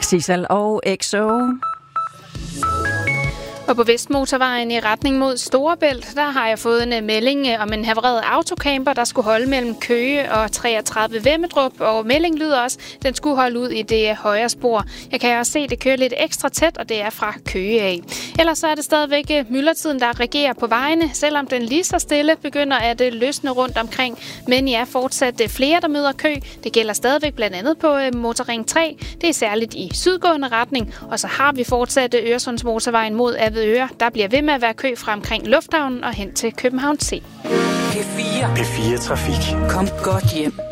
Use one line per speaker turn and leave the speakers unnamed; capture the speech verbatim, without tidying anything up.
Sissel og X O.
Og på Vestmotorvejen i retning mod Storebælt, der har jeg fået en melding om en havareret autocamper, der skulle holde mellem Køge og treogtredive Vemmedrup. Og meldingen lyder også, at den skulle holde ud i det højre spor. Jeg kan også se, at det kører lidt ekstra tæt, og det er fra Køge af. Ellers så er det stadigvæk myldretiden, der regerer på vejene, selvom den lige så stille begynder at løsne rundt omkring. Men I er fortsat flere, der møder kø. Det gælder stadigvæk blandt andet på Motorring tre. Det er særligt i sydgående retning. Og så har vi fortsat Øresundsmotorvejen mod Avedøre. Der bliver ved med at være kø fra omkring lufthavnen og hen til København C.
P fire. P fire Trafik. Kom godt hjem.